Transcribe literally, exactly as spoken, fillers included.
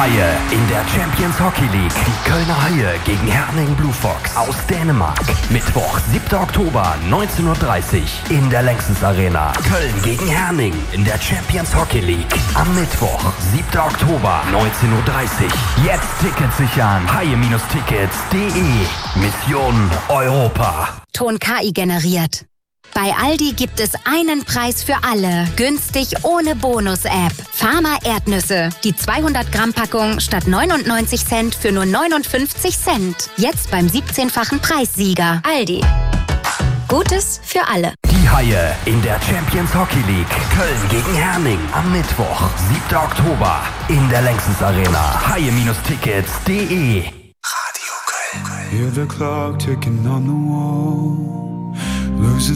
Haie in der Champions Hockey League. Die Kölner Haie gegen Herning Blue Fox aus Dänemark. Mittwoch, siebter Oktober, neunzehn Uhr dreißig in der Längstes Arena. Köln gegen Herning in der Champions Hockey League. Am Mittwoch, siebter Oktober, neunzehn Uhr dreißig. Jetzt Tickets sichern. haie-tickets punkt de. Mission Europa. Ton K I generiert. Bei Aldi gibt es einen Preis für alle. Günstig ohne Bonus-App. Farmer Erdnüsse. Die zweihundert Gramm Packung statt neunundneunzig Cent für nur neunundfünfzig Cent. Jetzt beim siebzehnfachen Preissieger. Aldi. Gutes für alle. Die Haie in der Champions Hockey League. Köln gegen Herning. Am Mittwoch, siebter Oktober in der Längstes Arena. haie-tickets punkt de. Radio Köln. Hear the clock ticking on the wall. Losing